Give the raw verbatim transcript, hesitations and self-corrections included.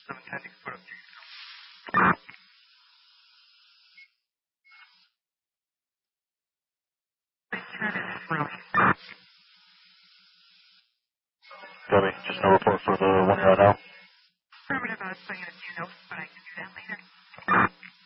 seven ten, you can put up to you. Debbie, just no report for the one you're on now. Affirmative, I was putting in a few notes, but I can do that later.